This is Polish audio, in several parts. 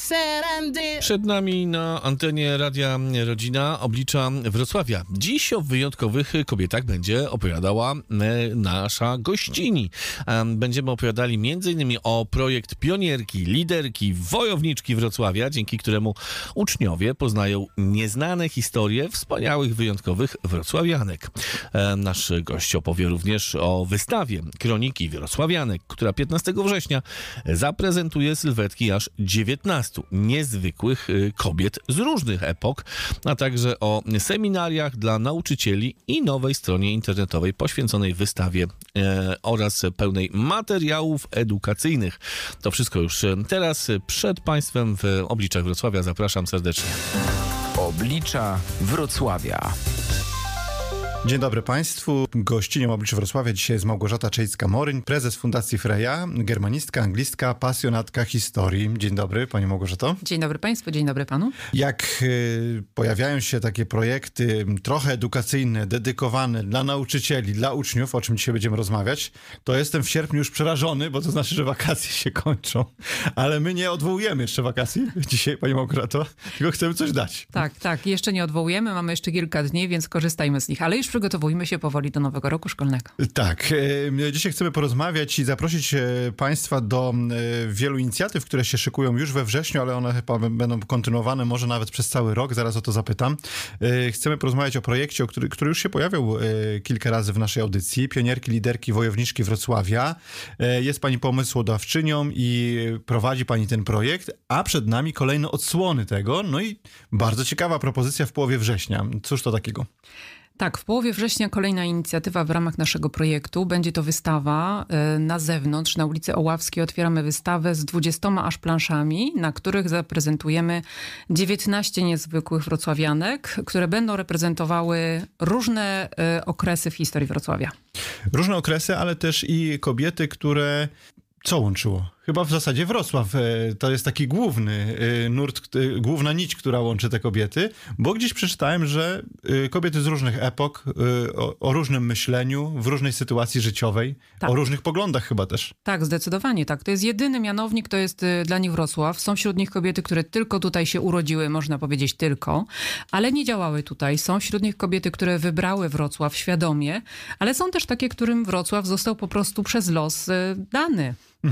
said and did. Przed nami na antenie Radia Rodzina oblicza Wrocławia. Dziś o wyjątkowych kobietach będzie opowiadała nasza gościni. Będziemy opowiadali m.in. o projekt pionierki, liderki, wojowniczki Wrocławia, dzięki któremu uczniowie poznają nieznane historie wspaniałych, wyjątkowych wrocławianek. Nasz gość opowie również o wystawie Kroniki Wrocławianek, która 15 września zaprezentuje sylwetki aż 19 niezwykłych kobiet z różnych epok, a także o seminariach dla nauczycieli i nowej stronie internetowej poświęconej wystawie oraz pełnej materiałów edukacyjnych. To wszystko już teraz przed Państwem w Obliczach Wrocławia. Zapraszam serdecznie. Oblicza Wrocławia. Dzień dobry Państwu. Gościnią Obliczy Wrocławia dzisiaj jest Małgorzata Czejcka-Moryń, prezes Fundacji Freya, germanistka, anglistka, pasjonatka historii. Dzień dobry Pani Małgorzato. Dzień dobry Państwu, dzień dobry Panu. Jak pojawiają się takie projekty trochę edukacyjne, dedykowane dla nauczycieli, dla uczniów, o czym dzisiaj będziemy rozmawiać, to jestem w sierpniu już przerażony, bo to znaczy, że wakacje się kończą. Ale my nie odwołujemy jeszcze wakacji dzisiaj, Pani Małgorzato, tylko chcemy coś dać. Tak, jeszcze nie odwołujemy, mamy jeszcze kilka dni, więc korzystajmy z nich, ale już przygotowujmy się powoli do nowego roku szkolnego. Tak. Dzisiaj chcemy porozmawiać i zaprosić Państwa do wielu inicjatyw, które się szykują już we wrześniu, ale one chyba będą kontynuowane może nawet przez cały rok. Zaraz o to zapytam. Chcemy porozmawiać o projekcie, który już się pojawiał kilka razy w naszej audycji. Pionierki, liderki, wojowniczki Wrocławia. Jest Pani pomysłodawczynią i prowadzi Pani ten projekt, a przed nami kolejne odsłony tego. No i bardzo ciekawa propozycja w połowie września. Cóż to takiego? Tak, w połowie września kolejna inicjatywa w ramach naszego projektu. Będzie to wystawa na zewnątrz, na ulicy Oławskiej. Otwieramy wystawę z 20 aż planszami, na których zaprezentujemy 19 niezwykłych wrocławianek, które będą reprezentowały różne okresy w historii Wrocławia. Różne okresy, ale też i kobiety, które... Co łączyło? Chyba w zasadzie Wrocław to jest taki główny nurt, główna nić, która łączy te kobiety, bo gdzieś przeczytałem, że kobiety z różnych epok, o różnym myśleniu, w różnej sytuacji życiowej, tak. O różnych poglądach chyba też. Tak, zdecydowanie tak. To jest jedyny mianownik, to jest dla nich Wrocław. Są wśród nich kobiety, które tylko tutaj się urodziły, można powiedzieć tylko, ale nie działały tutaj. Są wśród nich kobiety, które wybrały Wrocław świadomie, ale są też takie, którym Wrocław został po prostu przez los dany.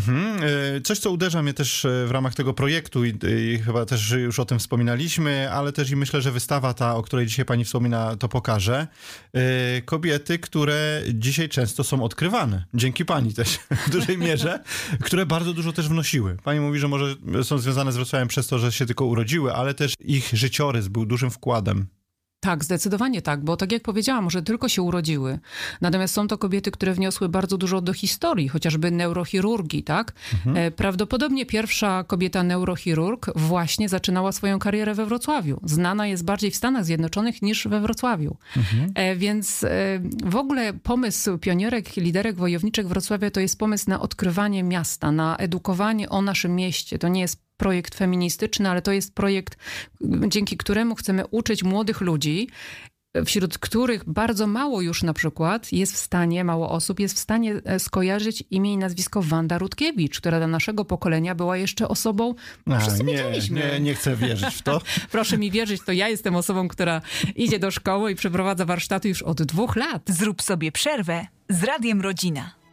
Coś, co uderza mnie też w ramach tego projektu i chyba też już o tym wspominaliśmy, ale też i myślę, że wystawa ta, o której dzisiaj Pani wspomina, to pokaże. Kobiety, które dzisiaj często są odkrywane. Dzięki Pani też w dużej mierze, które bardzo dużo też wnosiły. Pani mówi, że może są związane z Wrocławiem przez to, że się tylko urodziły, ale też ich życiorys był dużym wkładem. Tak, zdecydowanie tak, bo tak jak powiedziałam, może tylko się urodziły. Natomiast są to kobiety, które wniosły bardzo dużo do historii, chociażby neurochirurgii, tak? Prawdopodobnie pierwsza kobieta neurochirurg właśnie zaczynała swoją karierę we Wrocławiu. Znana jest bardziej w Stanach Zjednoczonych niż we Wrocławiu. Więc w ogóle pomysł pionierek, liderek wojowniczek Wrocławia to jest pomysł na odkrywanie miasta, na edukowanie o naszym mieście. To nie jest projekt feministyczny, ale to jest projekt, dzięki któremu chcemy uczyć młodych ludzi, wśród których bardzo mało już na przykład jest w stanie, mało osób jest w stanie skojarzyć imię i nazwisko Wanda Rutkiewicz, która dla naszego pokolenia była jeszcze osobą, wszyscy wiedzieliśmy. Nie chcę wierzyć w to. Proszę mi wierzyć, to ja jestem osobą, która idzie do szkoły i przeprowadza warsztaty już od 2 lat. Zrób sobie przerwę z Radiem Rodzina.